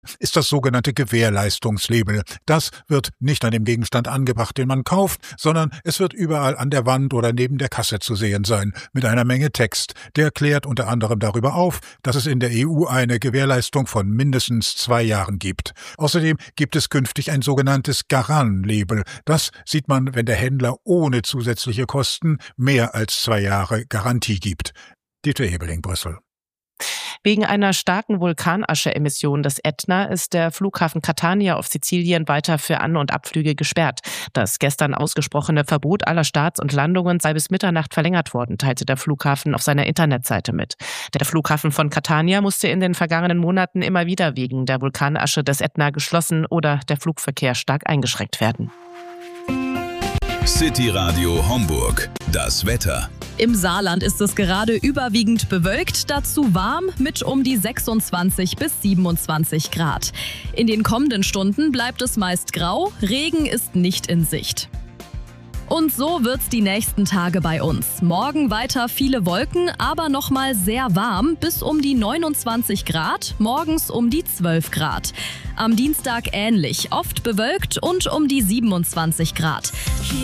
ist das sogenannte Gewährleistungslabel. Das wird nicht an dem Gegenstand angebracht, den man kauft, sondern es wird überall an der Wand oder neben der Kasse zu sehen sein, mit einer Menge Text. Der klärt unter anderem darüber auf, dass es in der EU eine Gewährleistung von mindestens 2 Jahren gibt. Außerdem gibt es künftig ein sogenanntes Garant-Label. Das sieht man, wenn der Händler ohne zusätzliche Kosten mehr als 2 Jahre Garantie gibt. Dieter Ebeling, Brüssel. Wegen einer starken Vulkanasche-Emission des Ätna ist der Flughafen Catania auf Sizilien weiter für An- und Abflüge gesperrt. Das gestern ausgesprochene Verbot aller Starts und Landungen sei bis Mitternacht verlängert worden, teilte der Flughafen auf seiner Internetseite mit. Der Flughafen von Catania musste in den vergangenen Monaten immer wieder wegen der Vulkanasche des Ätna geschlossen oder der Flugverkehr stark eingeschränkt werden. City Radio Homburg. Das Wetter. Im Saarland ist es gerade überwiegend bewölkt, dazu warm mit um die 26 bis 27 Grad. In den kommenden Stunden bleibt es meist grau, Regen ist nicht in Sicht. Und so wird's die nächsten Tage bei uns. Morgen weiter viele Wolken, aber nochmal sehr warm, bis um die 29 Grad, morgens um die 12 Grad. Am Dienstag ähnlich, oft bewölkt und um die 27 Grad.